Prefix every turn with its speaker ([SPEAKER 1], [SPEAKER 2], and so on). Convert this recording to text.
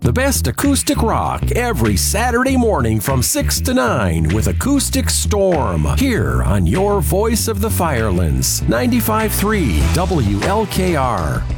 [SPEAKER 1] The best acoustic rock every Saturday morning from 6 to 9 with Acoustic Storm here on your voice of the Firelands, 95.3 WLKR.